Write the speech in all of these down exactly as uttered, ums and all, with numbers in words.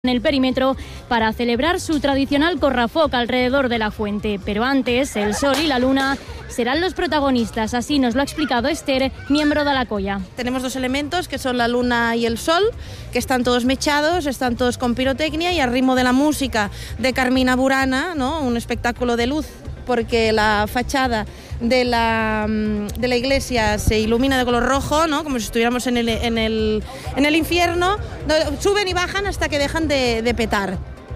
en el perímetro para celebrar su tradicional corrafoc alrededor de la fuente. Pero antes, el sol y la luna serán los protagonistas, así nos lo ha explicado Esther, miembro de la colla. Tenemos dos elementos, que son la luna y el sol, que están todos mechados, están todos con pirotecnia y al ritmo de la música de Carmina Burana, ¿no? Un espectáculo de luz, porque la fachada de la, de la iglesia se ilumina de color rojo, ¿no? Como si estuviéramos en el, en el, en el infierno. Suben y bajan hasta que dejan de, de petar.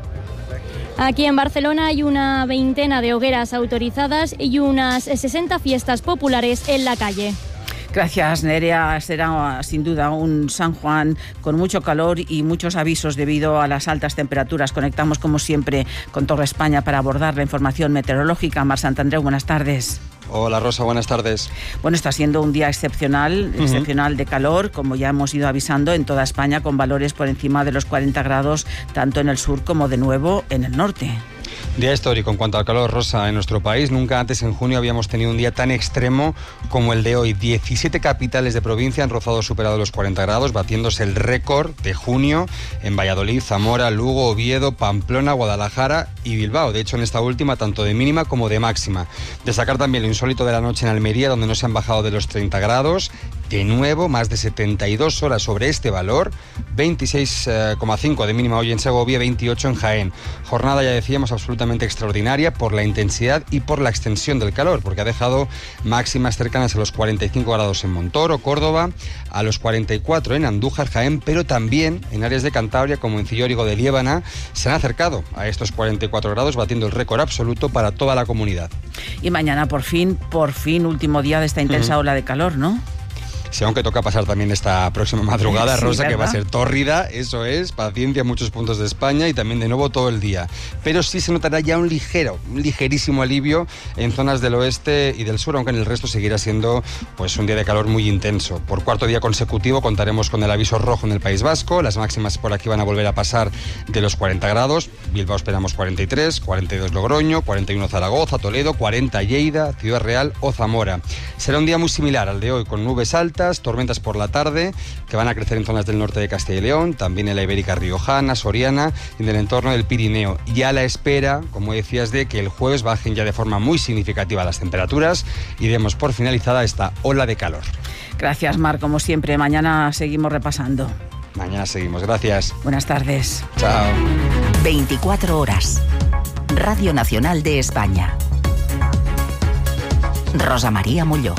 Aquí en Barcelona hay una veintena de hogueras autorizadas y unas sesenta fiestas populares en la calle. Gracias, Nerea. Será sin duda un San Juan con mucho calor y muchos avisos debido a las altas temperaturas. Conectamos, como siempre, con Torre España para abordar la información meteorológica. Mar Santandreu, buenas tardes. Hola, Rosa, buenas tardes. Bueno, está siendo un día excepcional, uh-huh. excepcional de calor, como ya hemos ido avisando, en toda España, con valores por encima de los cuarenta grados, tanto en el sur como de nuevo en el norte. Día histórico en cuanto al calor, Rosa, en nuestro país. Nunca antes en junio habíamos tenido un día tan extremo como el de hoy. diecisiete capitales de provincia han rozado o superado los cuarenta grados, batiéndose el récord de junio en Valladolid, Zamora, Lugo, Oviedo, Pamplona, Guadalajara y Bilbao. De hecho, en esta última, tanto de mínima como de máxima. Destacar también lo insólito de la noche en Almería, donde no se han bajado de los treinta grados. De nuevo, más de setenta y dos horas sobre este valor, veintiséis coma cinco de mínima hoy en Segovia, veintiocho en Jaén. Jornada, ya decíamos, absolutamente extraordinaria por la intensidad y por la extensión del calor, porque ha dejado máximas cercanas a los cuarenta y cinco grados en Montoro, Córdoba, a los cuarenta y cuatro en Andújar, Jaén, pero también en áreas de Cantabria como en Cillórigo de Liébana se han acercado a estos cuarenta y cuatro grados, batiendo el récord absoluto para toda la comunidad. Y mañana, por fin, por fin, último día de esta intensa uh-huh. ola de calor, ¿no? Sí, aunque toca pasar también esta próxima madrugada, sí, Rosa, ¿verdad? Que va a ser tórrida, eso es, paciencia en muchos puntos de España y también de nuevo todo el día. Pero sí se notará ya un ligero, un ligerísimo alivio en zonas del oeste y del sur, aunque en el resto seguirá siendo pues un día de calor muy intenso. Por cuarto día consecutivo contaremos con el aviso rojo en el País Vasco, las máximas por aquí van a volver a pasar de los cuarenta grados, Bilbao esperamos cuarenta y tres, cuarenta y dos Logroño, cuarenta y uno Zaragoza, Toledo, cuarenta Lleida, Ciudad Real o Zamora. Será un día muy similar al de hoy, con nubes altas, tormentas por la tarde, que van a crecer en zonas del norte de Castilla y León, también en la Ibérica Riojana, Soriana y en el entorno del Pirineo. Y a la espera, como decías, de que el jueves bajen ya de forma muy significativa las temperaturas y demos por finalizada esta ola de calor. Gracias, Mar, como siempre. Mañana seguimos repasando. Mañana seguimos, gracias. Buenas tardes. Chao. veinticuatro horas. Radio Nacional de España. Rosa María Molló.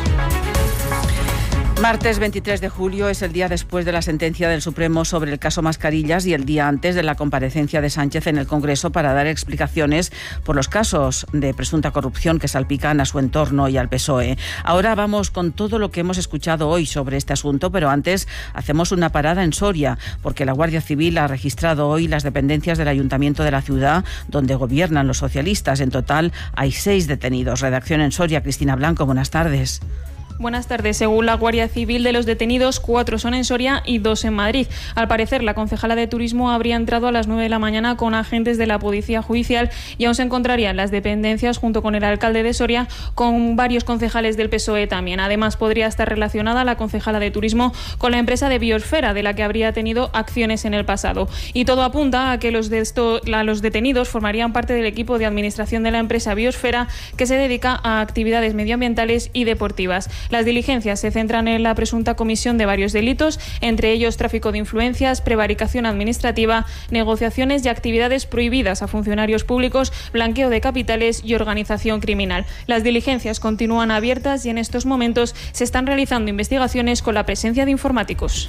Martes veintitrés de julio es el día después de la sentencia del Supremo sobre el caso Mascarillas y el día antes de la comparecencia de Sánchez en el Congreso para dar explicaciones por los casos de presunta corrupción que salpican a su entorno y al P S O E. Ahora vamos con todo lo que hemos escuchado hoy sobre este asunto, pero antes hacemos una parada en Soria, porque la Guardia Civil ha registrado hoy las dependencias del Ayuntamiento de la ciudad, donde gobiernan los socialistas. En total hay seis detenidos. Redacción en Soria, Cristina Blanco, buenas tardes. Buenas tardes. Según la Guardia Civil, de los detenidos, cuatro son en Soria y dos en Madrid. Al parecer, la concejala de Turismo habría entrado a las nueve de la mañana con agentes de la Policía Judicial y aún se encontrarían las dependencias junto con el alcalde de Soria, con varios concejales del P S O E también. Además, podría estar relacionada la concejala de Turismo con la empresa de Biosfera, de la que habría tenido acciones en el pasado. Y todo apunta a que los, de esto, la, los detenidos formarían parte del equipo de administración de la empresa Biosfera, que se dedica a actividades medioambientales y deportivas. Las diligencias se centran en la presunta comisión de varios delitos, entre ellos tráfico de influencias, prevaricación administrativa, negociaciones y actividades prohibidas a funcionarios públicos, blanqueo de capitales y organización criminal. Las diligencias continúan abiertas y en estos momentos se están realizando investigaciones con la presencia de informáticos.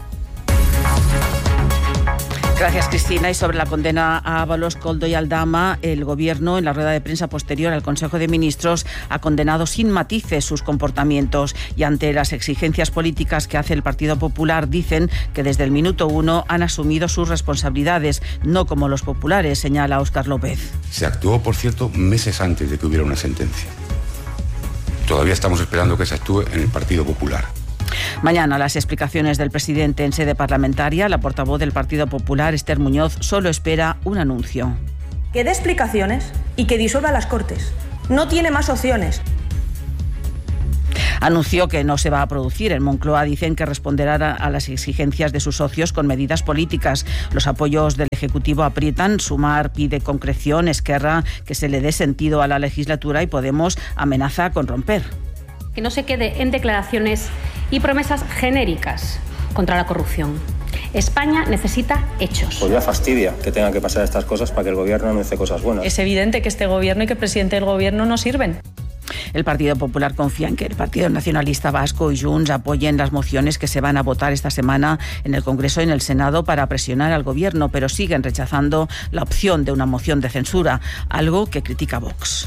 Gracias, Cristina. Y sobre la condena a Ábalos, Koldo y Aldama, el Gobierno, en la rueda de prensa posterior al Consejo de Ministros, ha condenado sin matices sus comportamientos y ante las exigencias políticas que hace el Partido Popular, dicen que desde el minuto uno han asumido sus responsabilidades, no como los populares, señala Óscar López. Se actuó, por cierto, meses antes de que hubiera una sentencia. Todavía estamos esperando que se actúe en el Partido Popular. Mañana las explicaciones del presidente en sede parlamentaria. La portavoz del Partido Popular, Esther Muñoz, solo espera un anuncio. Que dé explicaciones y que disuelva las Cortes. No tiene más opciones. anunció que no se va a producir. En Moncloa dicen que responderá a las exigencias de sus socios con medidas políticas. Los apoyos del Ejecutivo aprietan. Sumar pide concreción, Esquerra que se le dé sentido a la legislatura y Podemos amenaza con romper. Que no se quede en declaraciones y promesas genéricas contra la corrupción. España necesita hechos. Pues ya fastidia que tengan que pasar estas cosas para que el gobierno anuncie cosas buenas. Es evidente que este gobierno y que el presidente del gobierno no sirven. El Partido Popular confía en que el Partido Nacionalista Vasco y Junts apoyen las mociones que se van a votar esta semana en el Congreso y en el Senado para presionar al Gobierno, pero siguen rechazando la opción de una moción de censura, algo que critica Vox.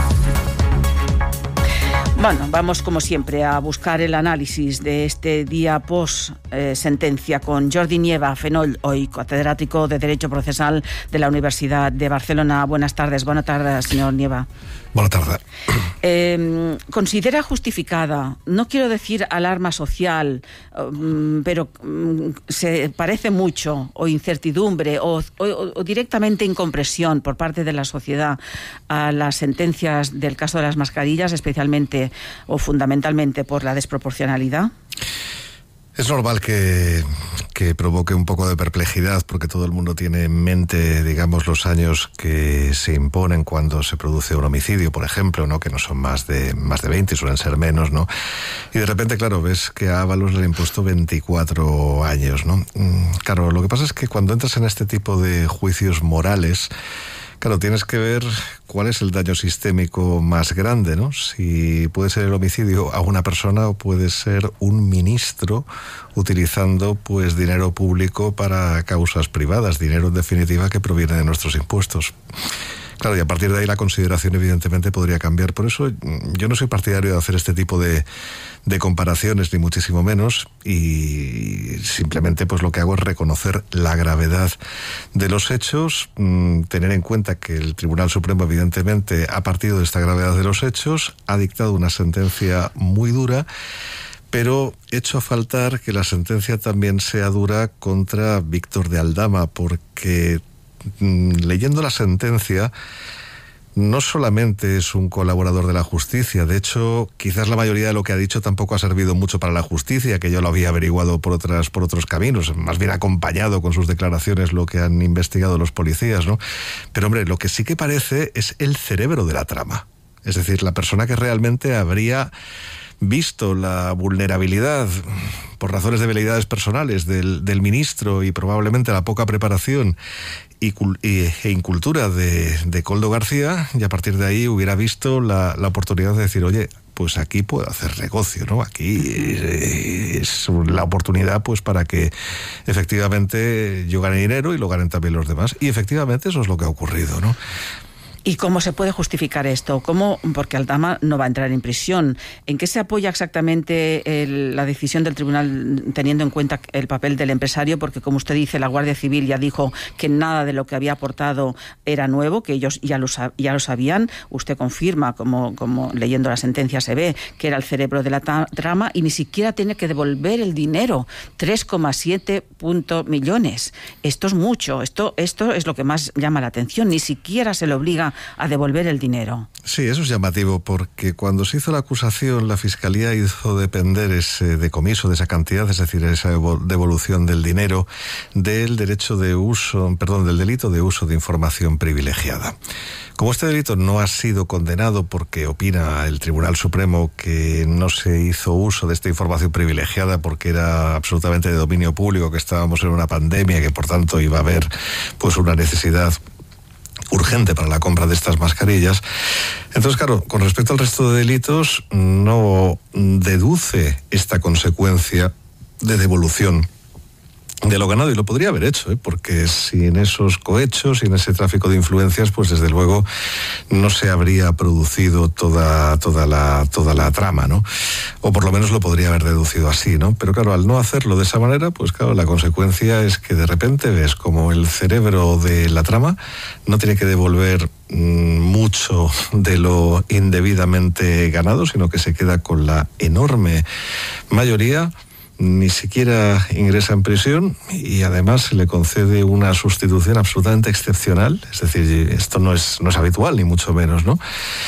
Bueno, vamos como siempre a buscar el análisis de este día post eh, sentencia con Jordi Nieva Fenoll, hoy catedrático de Derecho Procesal de la Universidad de Barcelona. Buenas tardes, buenas tardes, señor Nieva. Buenas tardes. Eh, ¿Considera justificada, no quiero decir alarma social, um, pero um, se parece mucho, o incertidumbre, o, o, o directamente incompresión por parte de la sociedad a las sentencias del caso de las mascarillas, especialmente o fundamentalmente por la desproporcionalidad? Es normal que, que provoque un poco de perplejidad porque todo el mundo tiene en mente, digamos, los años que se imponen cuando se produce un homicidio, por ejemplo, ¿no? Que no son más de más de veinte, suelen ser menos, ¿no? Y de repente, claro, ves que a Ábalos le han impuesto veinticuatro años, ¿no? Claro, lo que pasa es que cuando entras en este tipo de juicios morales, claro, tienes que ver cuál es el daño sistémico más grande, ¿no? Si puede ser el homicidio a una persona o puede ser un ministro utilizando pues dinero público para causas privadas, dinero en definitiva que proviene de nuestros impuestos. Claro, y a partir de ahí la consideración evidentemente podría cambiar. Por eso yo no soy partidario de hacer este tipo de, de comparaciones, ni muchísimo menos, y simplemente pues lo que hago es reconocer la gravedad de los hechos, mmm, tener en cuenta que el Tribunal Supremo evidentemente ha partido de esta gravedad de los hechos, ha dictado una sentencia muy dura, pero echo a faltar que la sentencia también sea dura contra Víctor de Aldama, porque leyendo la sentencia, no solamente es un colaborador de la justicia, de hecho, quizás la mayoría de lo que ha dicho tampoco ha servido mucho para la justicia, que yo lo había averiguado por otras, por otros caminos, más bien acompañado con sus declaraciones lo que han investigado los policías, ¿no? Pero hombre, lo que sí que parece es el cerebro de la trama, es decir, la persona que realmente habría visto la vulnerabilidad por razones de veleidades personales del, del ministro y probablemente la poca preparación y, y, e incultura de, de Koldo García, y a partir de ahí hubiera visto la, la oportunidad de decir, oye, pues aquí puedo hacer negocio, ¿no? Aquí es la oportunidad pues para que efectivamente yo gane dinero y lo ganen también los demás. Y efectivamente eso es lo que ha ocurrido, ¿no? ¿Y cómo se puede justificar esto? ¿Cómo? Porque Aldama no va a entrar en prisión. ¿En qué se apoya exactamente el, la decisión del tribunal teniendo en cuenta el papel del empresario? Porque, como usted dice, la Guardia Civil ya dijo que nada de lo que había aportado era nuevo, que ellos ya lo, ya lo sabían. Usted confirma, como, como leyendo la sentencia se ve, que era el cerebro de la trama y ni siquiera tiene que devolver el dinero. tres coma siete millones. Esto es mucho. Esto, esto es lo que más llama la atención. Ni siquiera se le obliga a devolver el dinero. Sí, eso es llamativo porque cuando se hizo la acusación la Fiscalía hizo depender ese decomiso de esa cantidad, es decir, esa devolución del dinero del derecho de uso, perdón, del delito de uso de información privilegiada. Como este delito no ha sido condenado porque opina el Tribunal Supremo que no se hizo uso de esta información privilegiada porque era absolutamente de dominio público, que estábamos en una pandemia, que por tanto iba a haber pues una necesidad urgente para la compra de estas mascarillas. Entonces, claro, con respecto al resto de delitos, no deduce esta consecuencia de devolución de lo ganado, y lo podría haber hecho, ¿eh? Porque sin esos cohechos, sin ese tráfico de influencias, pues desde luego no se habría producido toda, toda, la, toda la trama, ¿no? O por lo menos lo podría haber deducido así, ¿no? Pero claro, al no hacerlo de esa manera, pues claro, la consecuencia es que de repente ves como el cerebro de la trama no tiene que devolver mmm, mucho de lo indebidamente ganado, sino que se queda con la enorme mayoría, ni siquiera ingresa en prisión y además se le concede una sustitución absolutamente excepcional, es decir, esto no es, no es habitual, ni mucho menos, ¿no?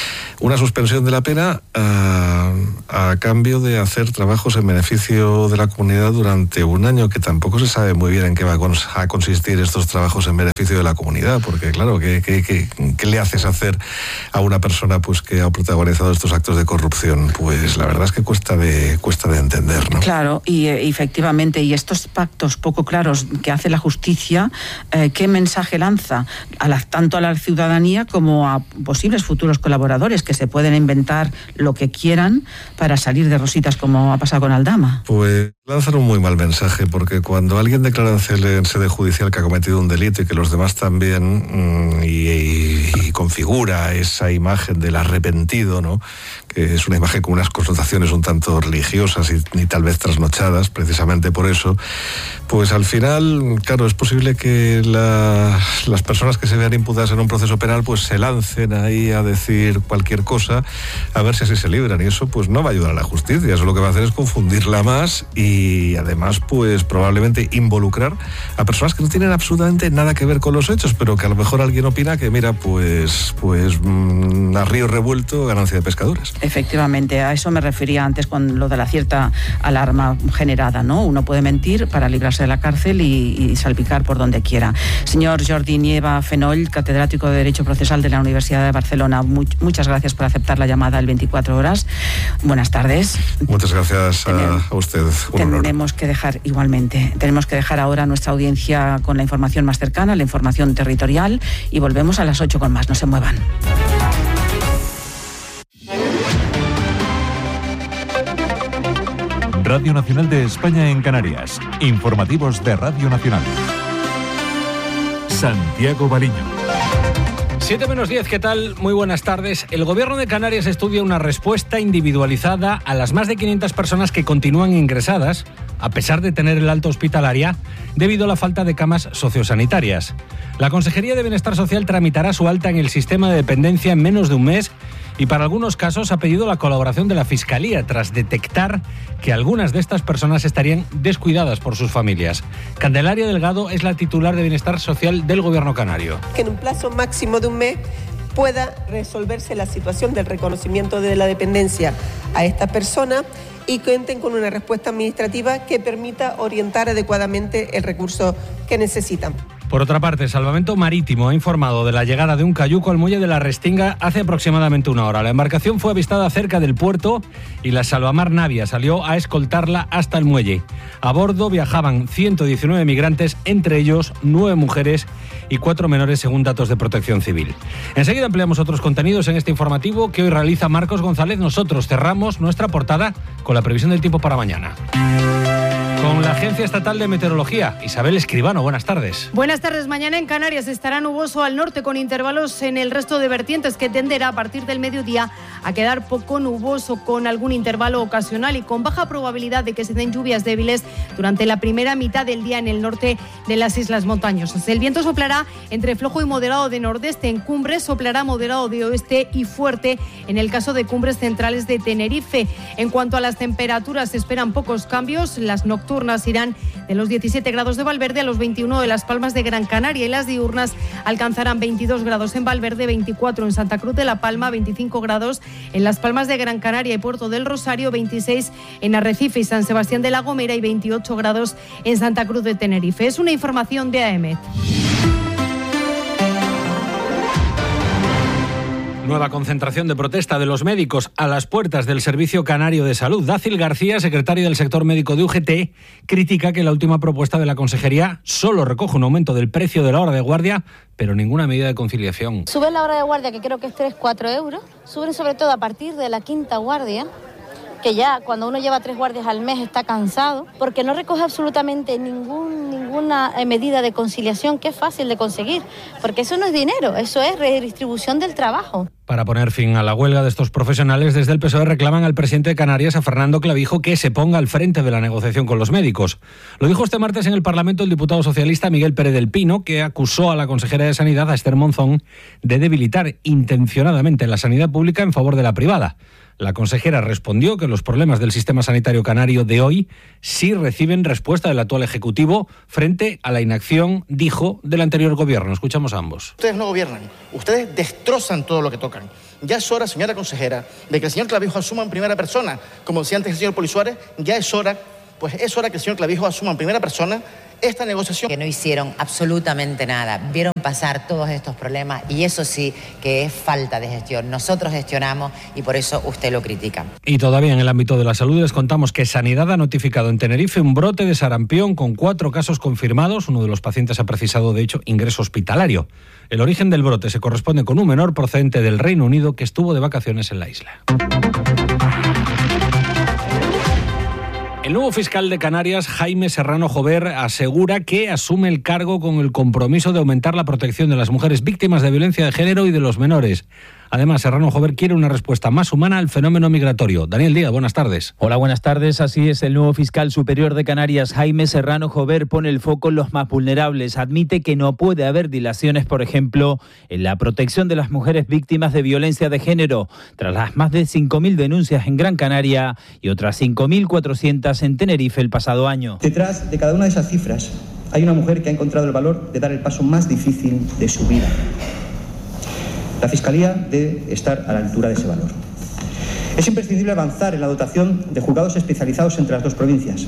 una suspensión de la pena a, a cambio de hacer trabajos en beneficio de la comunidad durante un año, que tampoco se sabe muy bien en qué va a consistir estos trabajos en beneficio de la comunidad, porque claro, ¿qué, qué, qué, qué le haces hacer a una persona pues que ha protagonizado estos actos de corrupción? Pues la verdad es que cuesta de, cuesta de entender, ¿no? Claro, y eh, efectivamente, y estos pactos poco claros que hace la justicia, eh, ¿qué mensaje lanza a la, tanto a la ciudadanía como a posibles futuros colaboradores que se pueden inventar lo que quieran para salir de rositas, como ha pasado con Aldama? Pues lanzan un muy mal mensaje, porque cuando alguien declara en sede judicial que ha cometido un delito y que los demás también, mmm, y, y, y configura esa imagen del arrepentido, ¿no?, que es una imagen con unas connotaciones un tanto religiosas y, y tal vez trasnochadas, precisamente por eso, pues al final, claro, es posible que la, las personas que se vean imputadas en un proceso penal pues se lancen ahí a decir cualquier cosa, a ver si así se libran, y eso pues no va a ayudar a la justicia, eso lo que va a hacer es confundirla más y además pues probablemente involucrar a personas que no tienen absolutamente nada que ver con los hechos, pero que a lo mejor alguien opina que mira, pues, pues mmm, a río revuelto, ganancia de pescadores. Efectivamente, a eso me refería antes con lo de la cierta alarma generada, ¿no? Uno puede mentir para librarse de la cárcel y, y salpicar por donde quiera. Señor Jordi Nieva Fenoll, catedrático de Derecho Procesal de la Universidad de Barcelona, muy, muchas gracias por aceptar la llamada al veinticuatro horas. Buenas tardes. Muchas gracias a, a usted. Un tenemos honor. que dejar, igualmente, tenemos que dejar ahora nuestra audiencia con la información más cercana, la información territorial, y volvemos a las ocho con más. No se muevan. Radio Nacional de España en Canarias. Informativos de Radio Nacional. Santiago Baliño. siete menos diez, ¿qué tal? Muy buenas tardes. El Gobierno de Canarias estudia una respuesta individualizada a las más de quinientas personas que continúan ingresadas, a pesar de tener el alta hospitalaria, debido a la falta de camas sociosanitarias. La Consejería de Bienestar Social tramitará su alta en el sistema de dependencia en menos de un mes y para algunos casos ha pedido la colaboración de la Fiscalía tras detectar que algunas de estas personas estarían descuidadas por sus familias. Candelaria Delgado es la titular de Bienestar Social del Gobierno canario. Que en un plazo máximo de un mes pueda resolverse la situación del reconocimiento de la dependencia a esta persona y cuenten con una respuesta administrativa que permita orientar adecuadamente el recurso que necesitan. Por otra parte, Salvamento Marítimo ha informado de la llegada de un cayuco al muelle de la Restinga hace aproximadamente una hora. La embarcación fue avistada cerca del puerto y la Salvamar Navia salió a escoltarla hasta el muelle. A bordo viajaban ciento diecinueve migrantes, entre ellos nueve mujeres y cuatro menores, según datos de Protección Civil. Enseguida ampliamos otros contenidos en este informativo que hoy realiza Marcos González. Nosotros cerramos nuestra portada con la previsión del tiempo para mañana. Con la Agencia Estatal de Meteorología, Isabel Escribano, buenas tardes. Buenas tardes. Mañana en Canarias estará nuboso al norte con intervalos en el resto de vertientes que tenderá a partir del mediodía a quedar poco nuboso con algún intervalo ocasional y con baja probabilidad de que se den lluvias débiles durante la primera mitad del día en el norte de las islas montañosas. El viento soplará entre flojo y moderado de nordeste, en cumbres soplará moderado de oeste y fuerte en el caso de cumbres centrales de Tenerife. En cuanto a las temperaturas, se esperan pocos cambios. Las nocturnas irán de los diecisiete grados de Valverde a los veintiuno de Las Palmas de Gran Canaria y las diurnas alcanzarán veintidós grados en Valverde, veinticuatro en Santa Cruz de la Palma, veinticinco grados en Las Palmas de Gran Canaria y Puerto del Rosario, veintiséis en Arrecife y San Sebastián de la Gomera y veintiocho grados en Santa Cruz de Tenerife. Es una información de A E M E T. Nueva concentración de protesta de los médicos a las puertas del Servicio Canario de Salud. Dácil García, secretario del sector médico de U G T, critica que la última propuesta de la Consejería solo recoge un aumento del precio de la hora de guardia, pero ninguna medida de conciliación. Suben la hora de guardia, que creo que es tres, cuatro euros. Suben sobre todo a partir de la quinta guardia, que ya cuando uno lleva tres guardias al mes está cansado, porque no recoge absolutamente ningún, ninguna medida de conciliación que es fácil de conseguir, porque eso no es dinero, eso es redistribución del trabajo. Para poner fin a la huelga de estos profesionales, desde el P S O E reclaman al presidente de Canarias, a Fernando Clavijo, que se ponga al frente de la negociación con los médicos. Lo dijo este martes en el Parlamento el diputado socialista Miguel Pérez del Pino, que acusó a la consejera de Sanidad, a Esther Monzón, de debilitar intencionadamente la sanidad pública en favor de la privada. La consejera respondió que los problemas del sistema sanitario canario de hoy sí reciben respuesta del actual Ejecutivo frente a la inacción, dijo, del anterior gobierno. Escuchamos a ambos. Ustedes no gobiernan, ustedes destrozan todo lo que tocan. Ya es hora, señora consejera, de que el señor Clavijo asuma en primera persona, como decía antes el señor Poli Suárez, ya es hora, pues es hora que el señor Clavijo asuma en primera persona esta negociación. Que no hicieron absolutamente nada, vieron pasar todos estos problemas y eso sí que es falta de gestión. Nosotros gestionamos y por eso usted lo critica. Y todavía en el ámbito de la salud les contamos que Sanidad ha notificado en Tenerife un brote de sarampión con cuatro casos confirmados. Uno de los pacientes ha precisado, de hecho, ingreso hospitalario. El origen del brote se corresponde con un menor procedente del Reino Unido que estuvo de vacaciones en la isla. El nuevo fiscal de Canarias, Jaime Serrano Jover, asegura que asume el cargo con el compromiso de aumentar la protección de las mujeres víctimas de violencia de género y de los menores. Además, Serrano Jover quiere una respuesta más humana al fenómeno migratorio. Daniel Díaz, buenas tardes. Hola, buenas tardes. Así es, el nuevo fiscal superior de Canarias, Jaime Serrano Jover, pone el foco en los más vulnerables. Admite que no puede haber dilaciones, por ejemplo, en la protección de las mujeres víctimas de violencia de género, tras las más de cinco mil denuncias en Gran Canaria y otras cinco mil cuatrocientas en Tenerife el pasado año. Detrás de cada una de esas cifras hay una mujer que ha encontrado el valor de dar el paso más difícil de su vida. La Fiscalía debe estar a la altura de ese valor. Es imprescindible avanzar en la dotación de juzgados especializados entre las dos provincias,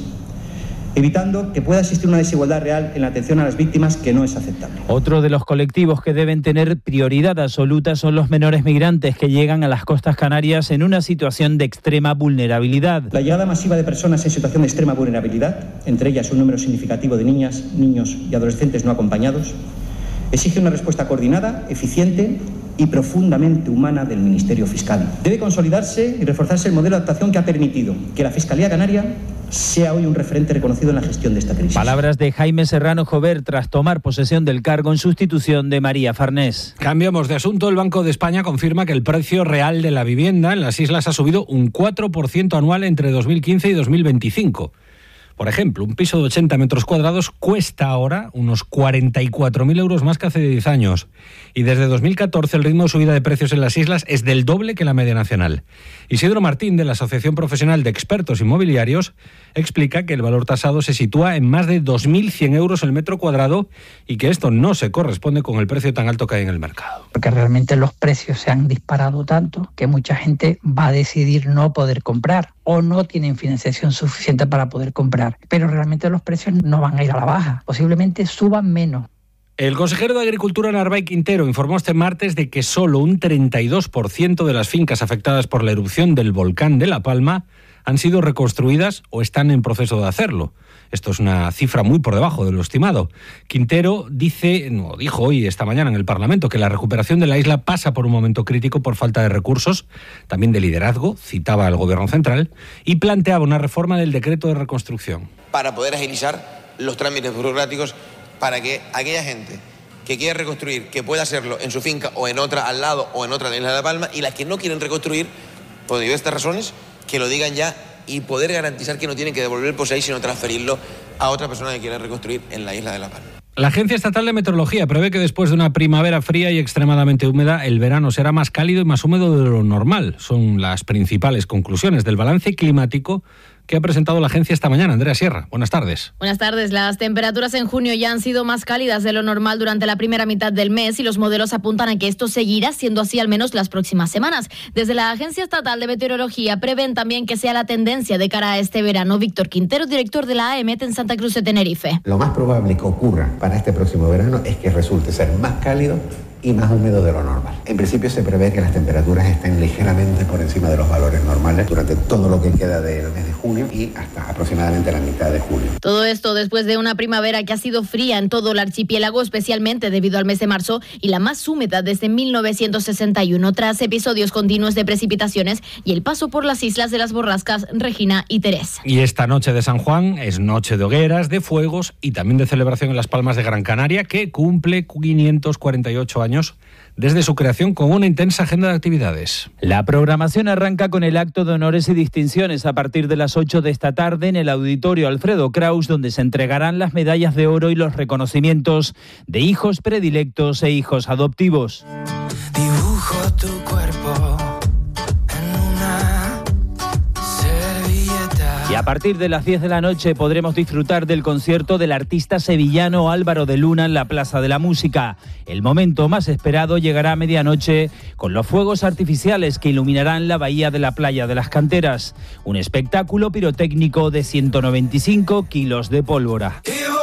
evitando que pueda existir una desigualdad real en la atención a las víctimas que no es aceptable. Otro de los colectivos que deben tener prioridad absoluta son los menores migrantes que llegan a las costas canarias en una situación de extrema vulnerabilidad. La llegada masiva de personas en situación de extrema vulnerabilidad, entre ellas un número significativo de niñas, niños y adolescentes no acompañados, exige una respuesta coordinada, eficiente y profundamente humana del Ministerio Fiscal. Debe consolidarse y reforzarse el modelo de actuación que ha permitido que la Fiscalía Canaria sea hoy un referente reconocido en la gestión de esta crisis. Palabras de Jaime Serrano Jover tras tomar posesión del cargo en sustitución de María Farnés. Cambiamos de asunto. El Banco de España confirma que el precio real de la vivienda en las islas ha subido un cuatro por ciento anual entre dos mil quince y dos mil veinticinco. Por ejemplo, un piso de ochenta metros cuadrados cuesta ahora unos cuarenta y cuatro mil euros más que hace diez años. Y desde dos mil catorce el ritmo de subida de precios en las islas es del doble que la media nacional. Isidro Martín, de la Asociación Profesional de Expertos Inmobiliarios, explica que el valor tasado se sitúa en más de dos mil cien euros el metro cuadrado y que esto no se corresponde con el precio tan alto que hay en el mercado. Porque realmente los precios se han disparado tanto que mucha gente va a decidir no poder comprar o no tienen financiación suficiente para poder comprar. Pero realmente los precios no van a ir a la baja, posiblemente suban menos. El consejero de Agricultura, Narváez Quintero, informó este martes de que solo un treinta y dos por ciento de las fincas afectadas por la erupción del volcán de La Palma han sido reconstruidas o están en proceso de hacerlo. Esto es una cifra muy por debajo de lo estimado. Quintero dice, no, dijo hoy, esta mañana en el Parlamento, que la recuperación de la isla pasa por un momento crítico por falta de recursos, también de liderazgo, citaba al Gobierno central, y planteaba una reforma del decreto de reconstrucción. Para poder agilizar los trámites burocráticos, para que aquella gente que quiera reconstruir, que pueda hacerlo en su finca o en otra al lado o en otra en la isla de La Palma, y las que no quieren reconstruir, por diversas razones, que lo digan ya y poder garantizar que no tienen que devolver el P O S E I, sino transferirlo a otra persona que quiera reconstruir en la isla de La Palma. La Agencia Estatal de Meteorología prevé que después de una primavera fría y extremadamente húmeda, el verano será más cálido y más húmedo de lo normal. Son las principales conclusiones del balance climático que ha presentado la agencia esta mañana. Andrea Sierra, buenas tardes. Buenas tardes. Las temperaturas en junio ya han sido más cálidas de lo normal durante la primera mitad del mes y los modelos apuntan a que esto seguirá siendo así al menos las próximas semanas. Desde la Agencia Estatal de Meteorología prevén también que sea la tendencia de cara a este verano. Víctor Quintero, director de la A E M E T en Santa Cruz de Tenerife. Lo más probable que ocurra para este próximo verano es que resulte ser más cálido y más húmedo de lo normal. En principio se prevé que las temperaturas estén ligeramente por encima de los valores normales durante todo lo que queda del mes de junio y hasta aproximadamente la mitad de julio. Todo esto después de una primavera que ha sido fría en todo el archipiélago, especialmente debido al mes de marzo y la más húmeda desde mil novecientos sesenta y uno, tras episodios continuos de precipitaciones y el paso por las islas de las Borrascas, Regina y Teresa. Y esta noche de San Juan es noche de hogueras, de fuegos y también de celebración en Las Palmas de Gran Canaria, que cumple quinientos cuarenta y ocho años desde su creación, con una intensa agenda de actividades. La programación arranca con el acto de honores y distinciones a partir de las ocho de esta tarde en el Auditorio Alfredo Kraus, donde se entregarán las medallas de oro y los reconocimientos de hijos predilectos e hijos adoptivos. Dibujo tu cuerpo en una partir de las diez de la noche podremos disfrutar del concierto del artista sevillano Álvaro de Luna en la Plaza de la Música. El momento más esperado llegará a medianoche con los fuegos artificiales que iluminarán la bahía de la Playa de las Canteras. Un espectáculo pirotécnico de ciento noventa y cinco kilos de pólvora.